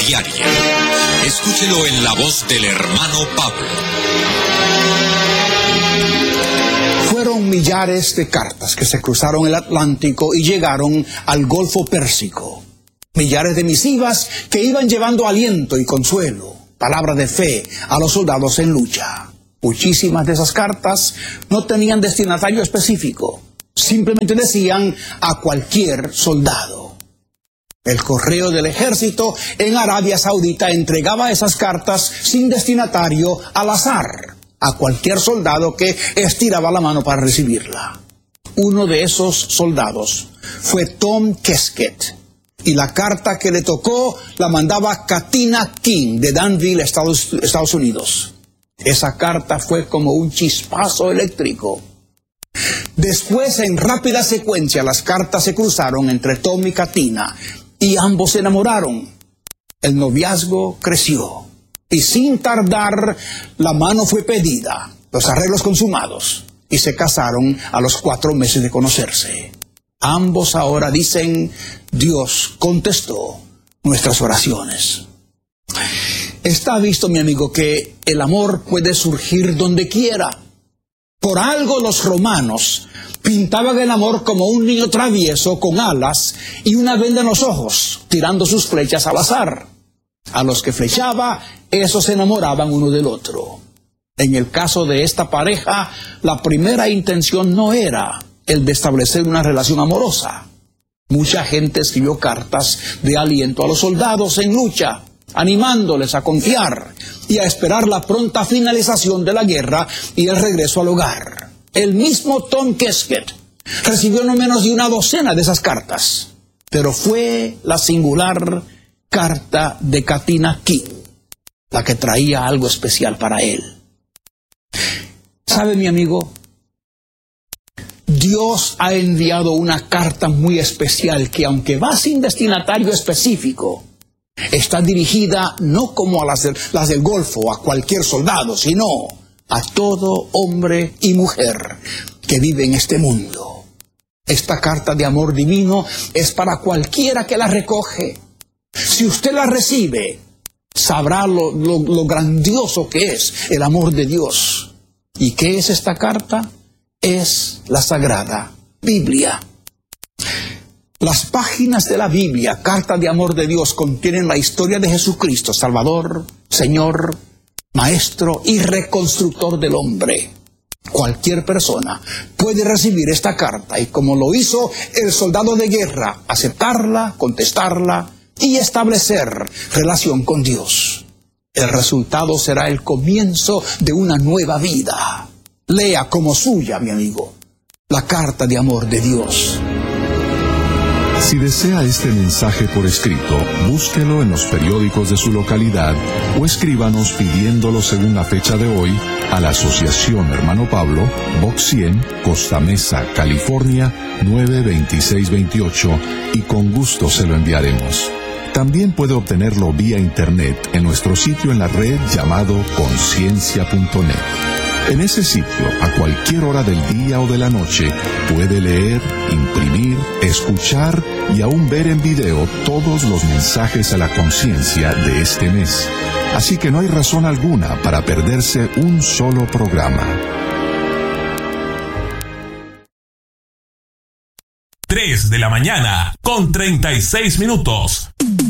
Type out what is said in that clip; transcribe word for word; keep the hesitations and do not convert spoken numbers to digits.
diaria. Escúchelo en la voz del hermano Pablo. Fueron millares de cartas que se cruzaron el Atlántico y llegaron al Golfo Pérsico. Millares de misivas que iban llevando aliento y consuelo, palabra de fe a los soldados en lucha. Muchísimas de esas cartas no tenían destinatario específico, simplemente decían a cualquier soldado. El correo del ejército en Arabia Saudita entregaba esas cartas sin destinatario al azar, a cualquier soldado que estiraba la mano para recibirla. Uno de esos soldados fue Tom Keskett, y la carta que le tocó la mandaba Katina King de Danville, Estados, Estados Unidos. Esa carta fue como un chispazo eléctrico. Después, en rápida secuencia, las cartas se cruzaron entre Tom y Katina, y ambos se enamoraron. El noviazgo creció, y sin tardar, la mano fue pedida, los arreglos consumados, y se casaron a los cuatro meses de conocerse. Ambos ahora dicen, Dios contestó nuestras oraciones. Está visto, mi amigo, que el amor puede surgir donde quiera. Por algo los romanos pintaban el amor como un niño travieso con alas y una venda en los ojos, tirando sus flechas al azar. A los que flechaba, esos se enamoraban uno del otro. En el caso de esta pareja, la primera intención no era el de establecer una relación amorosa. Mucha gente escribió cartas de aliento a los soldados en lucha, animándoles a confiar y a esperar la pronta finalización de la guerra y el regreso al hogar. El mismo Tom Keskett recibió no menos de una docena de esas cartas, pero fue la singular carta de Katina King la que traía algo especial para él. ¿Sabe, mi amigo? Dios ha enviado una carta muy especial que, aunque va sin destinatario específico, está dirigida no como a las del, las del Golfo, a cualquier soldado, sino a todo hombre y mujer que vive en este mundo. Esta carta de amor divino es para cualquiera que la recoge. Si usted la recibe, sabrá lo, lo, lo grandioso que es el amor de Dios. ¿Y qué es esta carta? Es la Sagrada Biblia. Las páginas de la Biblia, carta de amor de Dios, contienen la historia de Jesucristo, Salvador, Señor, Maestro y Reconstructor del hombre. Cualquier persona puede recibir esta carta y, como lo hizo el soldado de guerra, aceptarla, contestarla y establecer relación con Dios. El resultado será el comienzo de una nueva vida. Lea como suya, mi amigo, la carta de amor de Dios. Si desea este mensaje por escrito, búsquelo en los periódicos de su localidad o escríbanos pidiéndolo según la fecha de hoy a la Asociación Hermano Pablo, Box cien, Costa Mesa, California, nueve veintiséis veintiocho, y con gusto se lo enviaremos. También puede obtenerlo vía internet en nuestro sitio en la red llamado conciencia punto net. En ese sitio, a cualquier hora del día o de la noche, puede leer, imprimir, escuchar y aún ver en video todos los mensajes a la conciencia de este mes. Así que no hay razón alguna para perderse un solo programa. tres de la mañana, con treinta y seis minutos.